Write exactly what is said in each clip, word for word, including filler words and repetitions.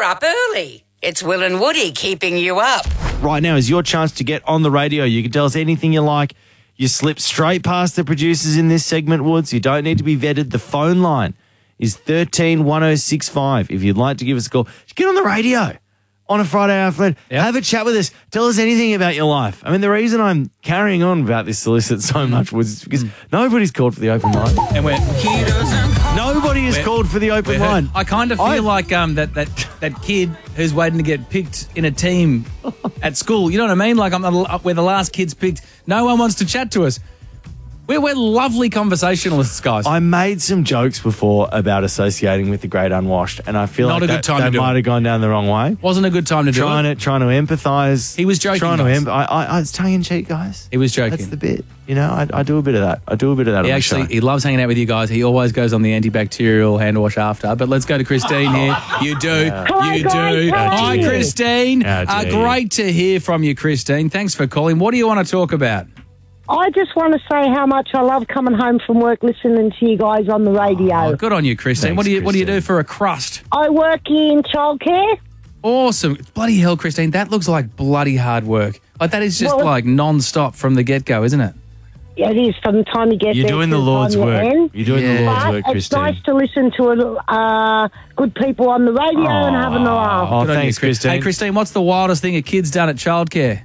up early. It's Will and Woody keeping you up. Right now is your chance to get on the radio. You can tell us anything you like. You slip straight past the producers in this segment, Woods. You don't need to be vetted. The phone line is thirteen one oh six five. If you'd like to give us a call, get on the radio on a Friday afternoon. Yep. Have a chat with us. Tell us anything about your life. I mean, the reason I'm carrying on about this solicit so much was because mm. nobody's called for the open line. And we're... Nobody has we're, called for the open line. I kind of feel I, like um, that, that that kid who's waiting to get picked in a team at school. You know what I mean? Like I'm, we're the last kids picked. No one wants to chat to us. We're, we're lovely conversationalists, guys. I made some jokes before about associating with the great unwashed, and I feel Not like a that, good time that to do might it. have gone down the wrong way. Wasn't a good time to do trying it. To, trying to empathise. He was joking, Trying guys. to em- I, I, I, it's tongue-in-cheek, guys. He was joking. That's the bit. You know, I, I do a bit of that. I do a bit of that He on actually, the show. he loves hanging out with you guys. He always goes on the antibacterial hand wash after. But let's go to Christine here. You do. Hi, you guys. do. How Hi, are you? Christine. How Uh, dare great to hear from you, Christine. Thanks for calling. What do you want to talk about? I just want to say how much I love coming home from work listening to you guys on the radio. Oh, good on you, Christine. Thanks, what do you What do you do Christine. for a crust? I work in childcare. Awesome. Bloody hell, Christine. That looks like bloody hard work. Like that is just Well, like non-stop from the get-go, isn't it? It is from the time you get You're there doing to the Lord's time you work. end. You're doing Yeah. the Lord's But work, it's Christine. nice to listen to uh, good people on the radio and having a laugh. Oh, Good on thanks, you, Chris. Christine. Hey, Christine, what's the wildest thing a kid's done at childcare?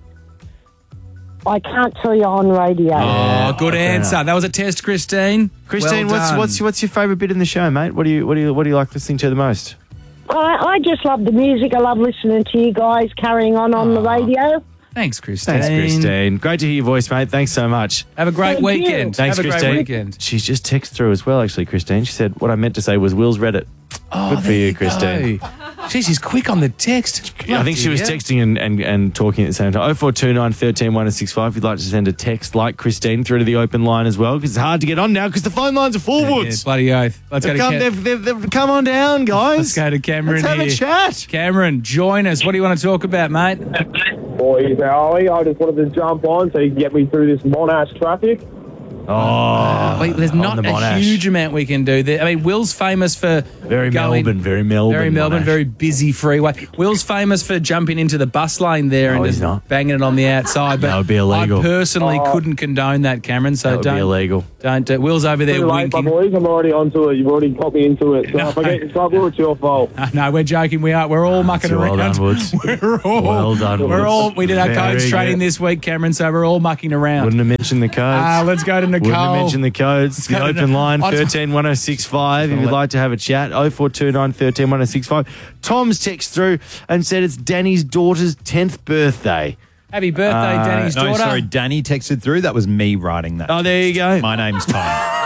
I can't tell you on radio. Oh, good okay. answer. That was a test, Christine. Christine, Well what's done. what's what's your favourite bit in the show, mate? What do you what do you what do you like listening to the most? I, I just love the music. I love listening to you guys carrying on on the radio. Thanks, Christine. Thanks, Christine. Great to hear your voice, mate. Thanks so much. Have a great Thank you. weekend. Thanks, Have a Christine. great weekend. She's just texted through as well, actually, Christine. She said, what I meant to say was Will's read it. Oh, Good for there you, you Christine. go. Jeez, she's quick on the text. I think she was Bloody texting and, and, and talking at the same time. oh four two nine, one three, one oh six five. If you'd like to send a text like Christine through to the open line as well, because it's hard to get on now because the phone lines are full, hell. Woods. Yeah, bloody oath. Let's go They've to come, Cam- they've, they've, they've come on down, guys. Let's go to Cameron Let's have here. a chat. Cameron, join us. What do you want to talk about, mate? Boys, how are we? I just wanted to jump on so you can get me through this Monash traffic. Oh, Wait, there's on not the a Monash. huge amount we can do there. I mean, Will's famous for Very going, Melbourne, very Melbourne. very Melbourne, Monash. very busy freeway. Will's famous for jumping into the bus lane there No, and he's just not. banging it on the outside. But That would be illegal. I personally couldn't condone that, Cameron. So That would don't be illegal. Don't do Will's over there Too late, my winking. boys. I'm already onto it. You've already got me into it. So if I get in trouble, it's your fault. No, we're joking. We are. We're all mucking Well around. done, Woods. We're all. Well done, We're Woods. all. We did our Very codes training good. this week, Cameron. So we're all mucking around. Wouldn't have mentioned the codes. Ah, let's go to Nicole. Wouldn't have mentioned the codes. go The to open Nic- line, I just- thirteen one oh six five. If you'd let- like to have a chat, oh four two nine, one three, one oh six five. Tom's text through and said it's Danny's daughter's tenth birthday. Happy birthday, Uh, Danny's No, daughter. sorry, Danny texted through. That was me writing that. Oh, there you go. My name's Tom.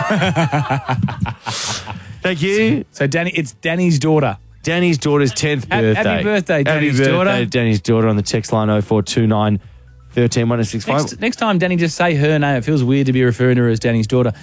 Thank you. So Danny, it's Danny's daughter. Danny's daughter's tenth Ha- birthday. happy birthday, Danny's happy birthday, daughter. Danny's daughter on the text line oh four two nine, one three, one oh six five. Next, next time, Danny, just say her name. It feels weird to be referring to her as Danny's daughter.